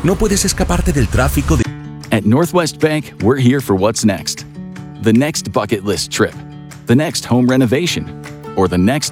No puedes escaparte del tráfico de... At Northwest Bank, we're here for what's next. The next bucket list trip, the next home renovation, or the next